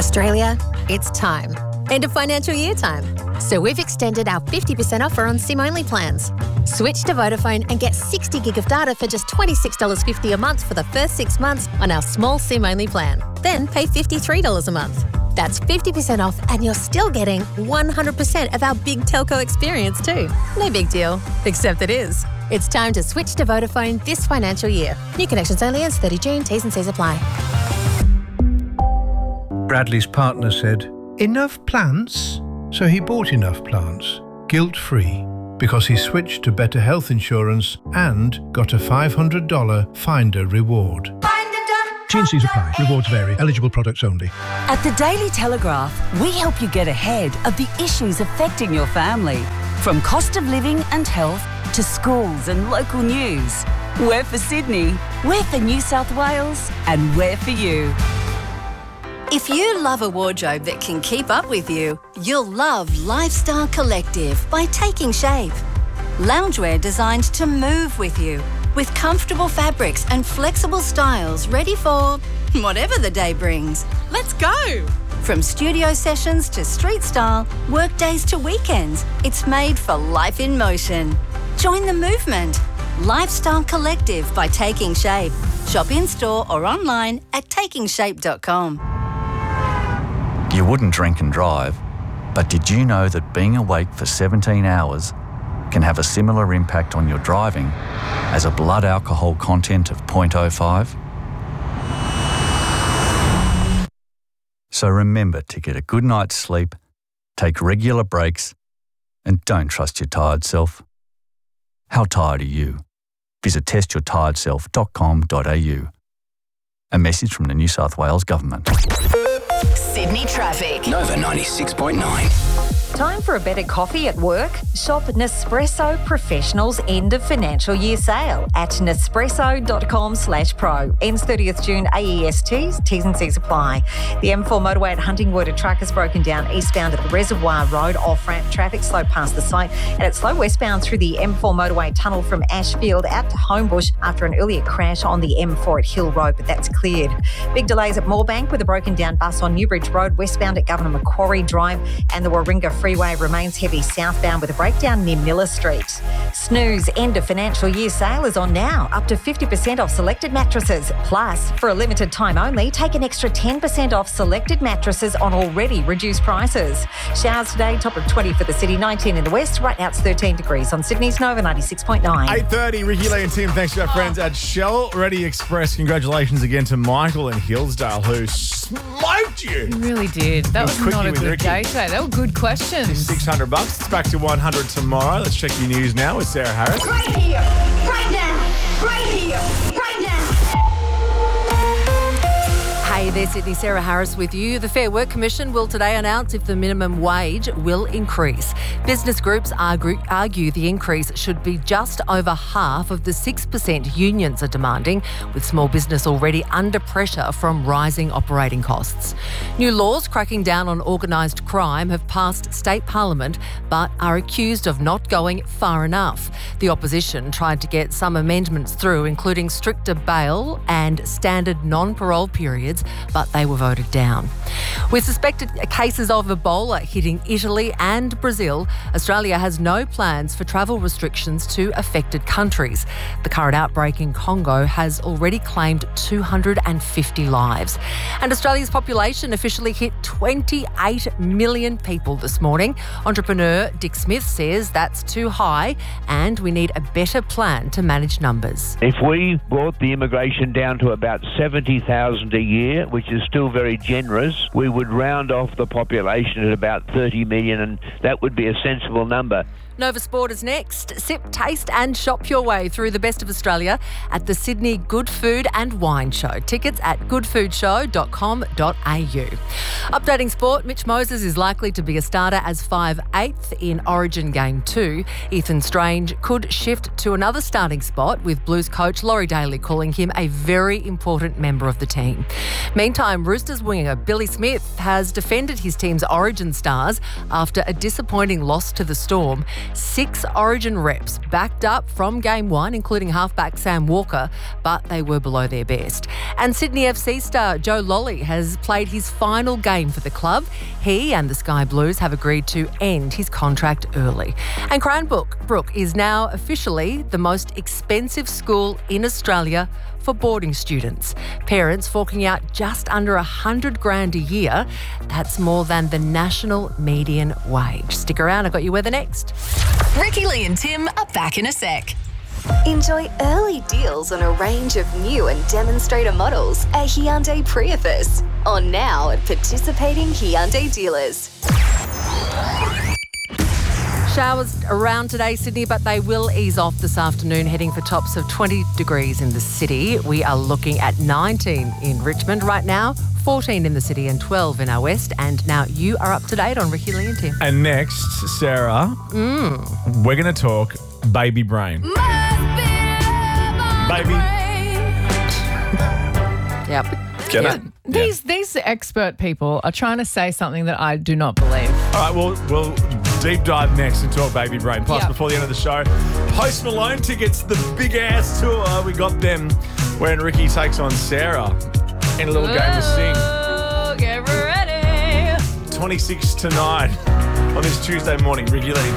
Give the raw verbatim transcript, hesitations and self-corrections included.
Australia, it's time. End of financial year time. So we've extended our fifty percent offer on SIM-only plans. Switch to Vodafone and get sixty gig of data for just twenty-six dollars fifty a month for the first six months on our small SIM-only plan. Then pay fifty-three dollars a month. That's fifty percent off and you're still getting one hundred percent of our big telco experience too. No big deal, except it is. It's time to switch to Vodafone this financial year. New connections only ends thirtieth of June, T's and C's apply. Bradley's partner said, "Enough plants?" So he bought enough plants, guilt-free, because he switched to better health insurance and got a five hundred dollars Finder reward. T and C's apply. Rewards vary. Eligible products only. At the Daily Telegraph, we help you get ahead of the issues affecting your family. From cost of living and health to schools and local news. We're for Sydney, we're for New South Wales, and we're for you. If you love a wardrobe that can keep up with you, you'll love Lifestyle Collective by Taking Shape. Loungewear designed to move with you, with comfortable fabrics and flexible styles ready for whatever the day brings. Let's go! From studio sessions to street style, work days to weekends, it's made for life in motion. Join the movement. Lifestyle Collective by Taking Shape. Shop in-store or online at taking shape dot com. You wouldn't drink and drive, but did you know that being awake for seventeen hours can have a similar impact on your driving as a blood alcohol content of zero point zero five? So remember to get a good night's sleep, take regular breaks, and don't trust your tired self. How tired are you? Visit test your tired self dot com dot a u. A message from the New South Wales Government. Sydney traffic. Nova ninety-six point nine. Time for a better coffee at work? Shop Nespresso Professional's end of financial year sale at nespresso dot com slash pro. Ends thirtieth of June, A E S Ts, T's and C's apply. The M four motorway at Huntingwood, a truck has broken down eastbound at the Reservoir Road. Off-ramp traffic slow past the site, and it's slow westbound through the M four motorway tunnel from Ashfield out to Homebush after an earlier crash on the M four at Hill Road, but that's cleared. Big delays at Moorebank with a broken down bus on Newbridge Road westbound at Governor Macquarie Drive, and the Warringah Freeway remains heavy southbound with a breakdown near Miller Street. Snooze end of financial year sale is on now, up to fifty percent off selected mattresses. Plus, for a limited time only, take an extra ten percent off selected mattresses on already reduced prices. Showers today, top of twenty for the city, nineteen in the west, right now it's thirteen degrees on Sydney's Nova ninety-six point nine. eight thirty, Ricky Lee and Tim, thanks to our friends at Shell Ready Express. Congratulations again to Michael in Hillsdale, who smoked you. You really did. That was, was not a good day today. They were good questions. six hundred bucks. It's back to one hundred tomorrow. Let's check your news now with Sarah Harris. Right here, right now, right here, right now. Hey there, Sydney. Sarah Harris with you. The Fair Work Commission will today announce if the minimum wage will increase. Business groups argue, argue the increase should be just over half of the six percent unions are demanding, with small business already under pressure from rising operating costs. New laws cracking down on organised crime have passed state parliament but are accused of not going far enough. The opposition tried to get some amendments through, including stricter bail and standard non-parole periods, but they were voted down. With suspected cases of Ebola hitting Italy and Brazil, Australia has no plans for travel restrictions to affected countries. The current outbreak in Congo has already claimed two hundred fifty lives. And Australia's population officially hit twenty-eight million people this morning. Entrepreneur Dick Smith says that's too high and we need a better plan to manage numbers. If we brought the immigration down to about seventy thousand a year, which is still very generous, we would round off the population at about thirty million, and that would be a sensible number. Nova Sport is next. Sip, taste and shop your way through the best of Australia at the Sydney Good Food and Wine Show. Tickets at good food show dot com dot a u. Updating sport, Mitch Moses is likely to be a starter as five eighth in Origin Game two. Ethan Strange could shift to another starting spot, with Blues coach Laurie Daly calling him a very important member of the team. Meantime, Roosters winger Billy Smith has defended his team's Origin stars after a disappointing loss to the Storm. Six Origin reps backed up from game one, including halfback Sam Walker, but they were below their best. And Sydney F C star Joe Lolly has played his final game for the club. He and the Sky Blues have agreed to end his contract early. And Cranbrook Brook is now officially the most expensive school in Australia for boarding students. Parents forking out just under a hundred grand a year. That's more than the national median wage. Stick around, I've got you weather next. Ricky Lee and Tim are back in a sec. Enjoy early deals on a range of new and demonstrator models at Hyundai Prius. On now at participating Hyundai dealers. Showers around today, Sydney, but they will ease off this afternoon, heading for tops of twenty degrees in the city. We are looking at nineteen in Richmond right now, fourteen in the city and twelve in our west. And now you are up to date on Ricky Lee and Tim. And next, Sarah, mm. we're going to talk baby brain. Baby. Yep. Get yeah. it? These Yeah. these expert people are trying to say something that I do not believe. All right, well, we'll deep dive next and talk baby brain. Plus, Yep. before the end of the show, Post Malone tickets, the big ass tour. We got them when Ricky takes on Sarah in a little game of sing. Oh, get ready. twenty-six to nine on this Tuesday morning. Ricky Lee.